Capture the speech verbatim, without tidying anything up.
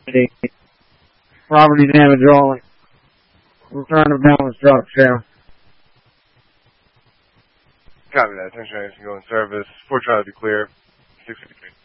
Property damage only. Return of balance drop share. Copy that. Attention, I can go in service. four Charlie to be clear. six fifty-three.